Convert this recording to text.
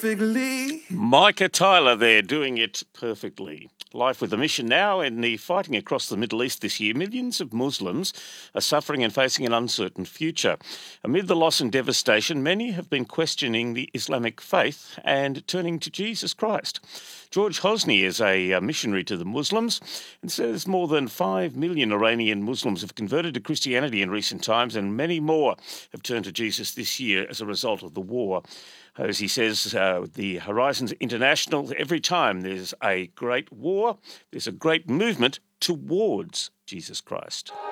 perfectly. Micah Tyler there, doing it perfectly. Life with a Mission now. In the fighting across the Middle East this year, millions of Muslims are suffering and facing an uncertain future. Amid the loss and devastation, many have been questioning the Islamic faith and turning to Jesus Christ. George Hosni is a missionary to the Muslims and says more than 5 million Iranian Muslims have converted to Christianity in recent times, and many more have turned to Jesus this year as a result of the war. As he says, the Horizons International, every time there's a great war, there's a great movement towards Jesus Christ.